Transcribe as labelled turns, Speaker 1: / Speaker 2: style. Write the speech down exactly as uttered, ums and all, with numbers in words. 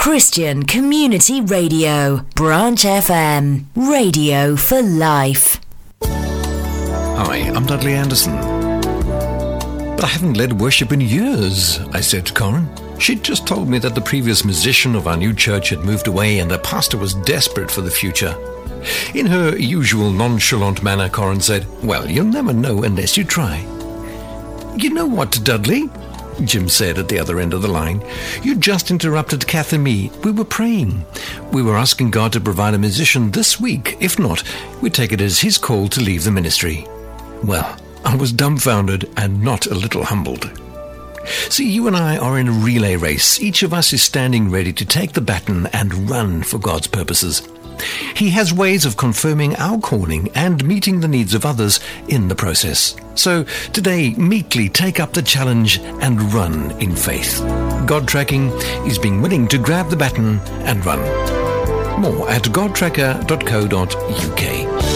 Speaker 1: Christian Community Radio, Branch F M, radio for life.
Speaker 2: Hi, I'm Dudley Anderson. But I haven't led worship in years, I said to Corin. She'd just told me that the previous musician of our new church had moved away and the pastor was desperate for the future. In her usual nonchalant manner, Corin said, "Well, you'll never know unless you try." "You know what, Dudley?" Jim said at the other end of the line. "You just interrupted Kath and me. We were praying. We were asking God to provide a musician this week. If not, we take it as his call to leave the ministry." Well, I was dumbfounded and not a little humbled. See, you and I are in a relay race. Each of us is standing ready to take the baton and run for God's purposes. He has ways of confirming our calling and meeting the needs of others in the process. So today, meekly take up the challenge and run in faith. God Tracking is being willing to grab the baton and run. More at god tracker dot co dot uk.